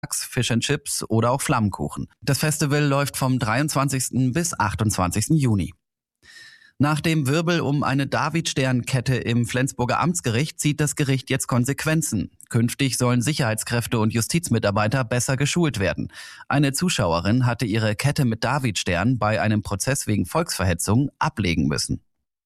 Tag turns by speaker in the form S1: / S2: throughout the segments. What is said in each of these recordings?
S1: Fish and Chips oder auch Flammkuchen. Das Festival läuft vom 23. bis 28. Juni. Nach dem Wirbel um eine Davidsternkette im Flensburger Amtsgericht zieht das Gericht jetzt Konsequenzen. Künftig sollen Sicherheitskräfte und Justizmitarbeiter besser geschult werden. Eine Zuschauerin hatte ihre Kette mit Davidstern bei einem Prozess wegen Volksverhetzung ablegen müssen.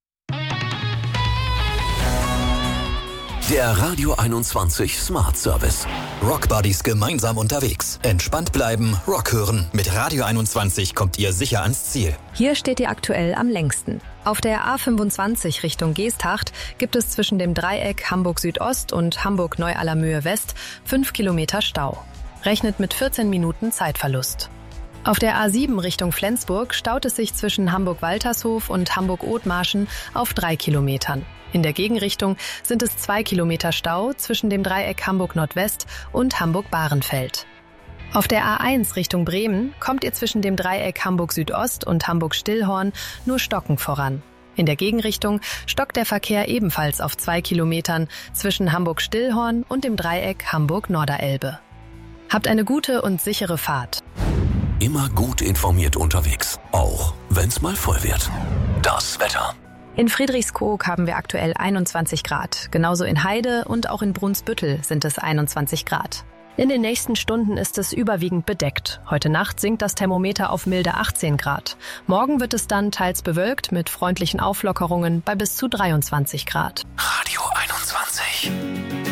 S2: Der Radio 21 Smart Service.
S3: Rock Buddies gemeinsam unterwegs. Entspannt bleiben, Rock hören. Mit Radio 21 kommt ihr sicher ans Ziel.
S4: Hier steht ihr aktuell am längsten. Auf der A25 Richtung Geesthacht gibt es zwischen dem Dreieck Hamburg Südost und Hamburg Neu-Allermöhe West 5 Kilometer Stau. Rechnet mit 14 Minuten Zeitverlust. Auf der A7 Richtung Flensburg staut es sich zwischen Hamburg-Waltershof und Hamburg-Othmarschen auf 3 Kilometern. In der Gegenrichtung sind es 2 Kilometer Stau zwischen dem Dreieck Hamburg-Nordwest und Hamburg-Bahrenfeld. Auf der A1 Richtung Bremen kommt ihr zwischen dem Dreieck Hamburg-Südost und Hamburg-Stillhorn nur stockend voran. In der Gegenrichtung stockt der Verkehr ebenfalls auf 2 Kilometern zwischen Hamburg-Stillhorn und dem Dreieck Hamburg-Norderelbe. Habt eine gute und sichere Fahrt.
S2: Immer gut informiert unterwegs, auch wenn's mal voll wird. Das Wetter.
S4: In Friedrichskoog haben wir aktuell 21 Grad. Genauso in Heide und auch in Brunsbüttel sind es 21 Grad. In den nächsten Stunden ist es überwiegend bedeckt. Heute Nacht sinkt das Thermometer auf milde 18 Grad. Morgen wird es dann teils bewölkt mit freundlichen Auflockerungen bei bis zu 23 Grad.
S2: Radio 21.